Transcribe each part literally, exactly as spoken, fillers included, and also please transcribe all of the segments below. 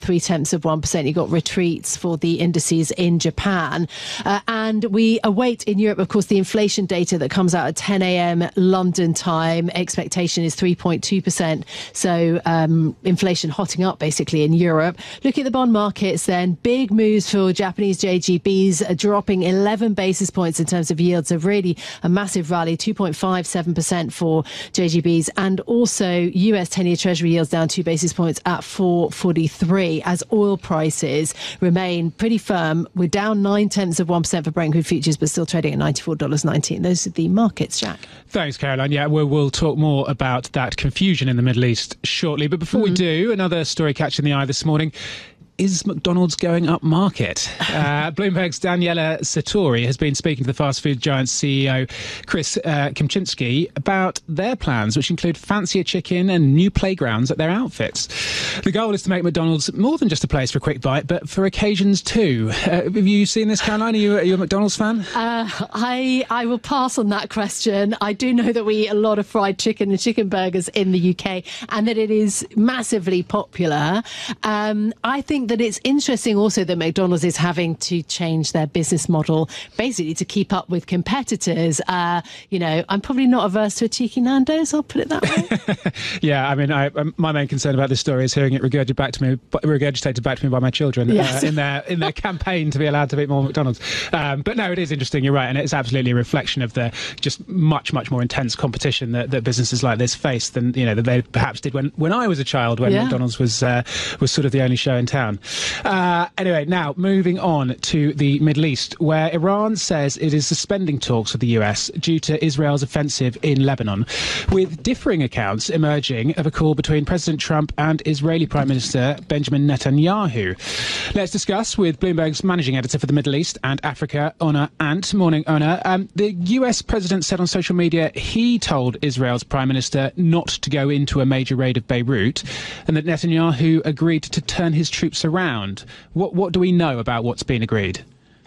three tenths of one percent. You've got retreats for the indices in Japan. Uh, and we await in Europe, of course, the inflation data that comes out at ten a.m. London time. Expectation is three point two percent. So um, inflation hotting up basically in Europe. Looking at the bond markets then, big moves for Japanese J G Bs, uh, dropping eleven basis points in terms of yields. So really a massive rally, two point five seven percent for J G Bs. And also U S ten-year Treasury yields down two basis points at four forty-three as oil prices remain pretty firm. We're down nine tenths of one percent for Brent crude futures, but still trading at ninety-four dollars nineteen. Those are the markets, Jack. Thanks, Caroline. Yeah, we'll, we'll talk more about that confusion in the Middle East shortly. But before mm. we do, another story catching the eye this morning. Is McDonald's going up market? Uh, Bloomberg's Daniela Sartori has been speaking to the fast food giant C E O Chris uh, Kempczinski about their plans, which include fancier chicken and new playgrounds at their outfits. The goal is to make McDonald's more than just a place for a quick bite, but for occasions too. Uh, have you seen this, Caroline? Are you, are you a McDonald's fan? Uh, I I will pass on that question. I do know that we eat a lot of fried chicken and chicken burgers in the U K, and that it is massively popular. Um, I think that it's interesting also that McDonald's is having to change their business model basically to keep up with competitors. Uh, you know, I'm probably not averse to a cheeky Nando's, I'll put it that way. Yeah, I mean, I, my main concern about this story is hearing it regurgitated back to me, regurgitated back to me by my children yes. uh, in their in their campaign to be allowed to eat more McDonald's. Um, but no, it is interesting, you're right, and it's absolutely a reflection of the just much, much more intense competition that, that businesses like this face than, you know, that they perhaps did when, when I was a child, when yeah. McDonald's was uh, was sort of the only show in town. Uh, anyway, now moving on to the Middle East, where Iran says it is suspending talks with the U S due to Israel's offensive in Lebanon, with differing accounts emerging of a call between President Trump and Israeli Prime Minister Benjamin Netanyahu. Let's discuss with Bloomberg's managing editor for the Middle East and Africa, Oner Ant. Morning, Oner. Um, the U S president said on social media he told Israel's Prime Minister not to go into a major raid of Beirut, and that Netanyahu agreed to turn his troops around. What what do we know about what's been agreed?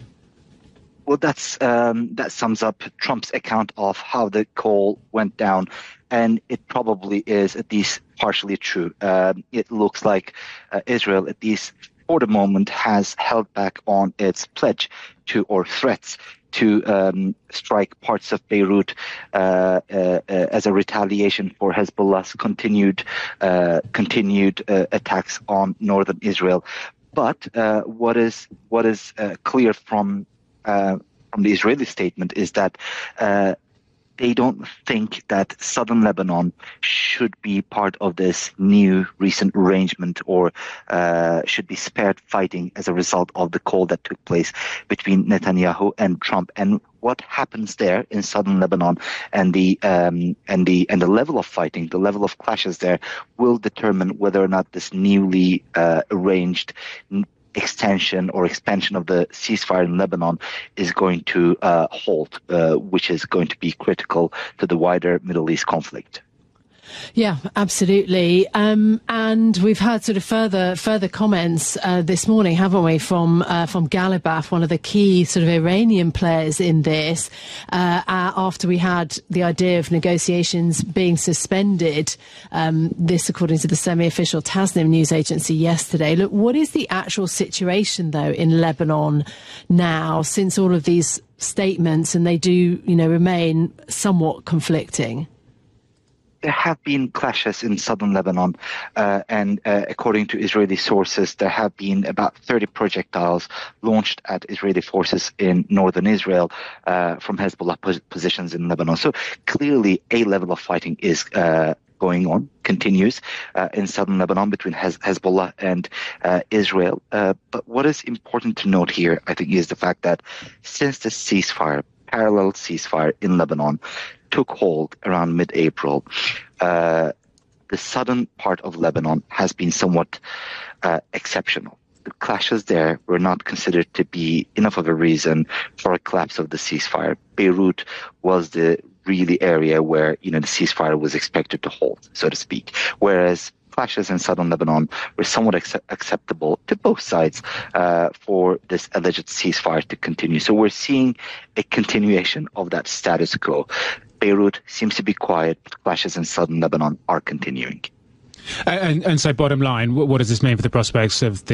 Well, that's um, that sums up Trump's account of how the call went down, and it probably is at least partially true. Uh, it looks like uh, Israel, at least for the moment, has held back on its pledge to or threats to um, strike parts of Beirut uh, uh, uh, as a retaliation for Hezbollah's continued uh, continued uh, attacks on northern Israel. But uh, what is what is uh, clear from uh, from the Israeli statement is that uh, they don't think that southern Lebanon should be part of this new recent arrangement or uh, should be spared fighting as a result of the call that took place between Netanyahu and Trump. And what happens there in southern Lebanon and the um, and the and the level of fighting, the level of clashes there, will determine whether or not this newly uh, arranged extension or expansion of the ceasefire in Lebanon is going to uh, halt, uh, which is going to be critical to the wider Middle East conflict. Yeah, absolutely. Um, and we've had sort of further further comments uh, this morning, haven't we, from uh, from Galibaf, one of the key sort of Iranian players in this, uh, after we had the idea of negotiations being suspended. Um, this, according to the semi-official Tasnim news agency yesterday. Look, what is the actual situation, though, in Lebanon now, since all of these statements, and they do, you know, remain somewhat conflicting? There have been clashes in southern Lebanon, uh, and uh, according to Israeli sources, there have been about thirty projectiles launched at Israeli forces in northern Israel uh, from Hezbollah pos- positions in Lebanon. So clearly a level of fighting is uh, going on, continues uh, in southern Lebanon between Hez- Hezbollah and uh, Israel. Uh, but what is important to note here, I think, is the fact that since the ceasefire, parallel ceasefire in Lebanon, took hold around mid-April, uh, the southern part of Lebanon has been somewhat uh, exceptional. The clashes there were not considered to be enough of a reason for a collapse of the ceasefire. Beirut was the really area where, you know, the ceasefire was expected to hold, so to speak, whereas clashes in southern Lebanon were somewhat ac- acceptable to both sides uh, for this alleged ceasefire to continue. So we're seeing a continuation of that status quo. Beirut seems to be quiet, but clashes in southern Lebanon are continuing. And, and so, bottom line, what does this mean for the prospects of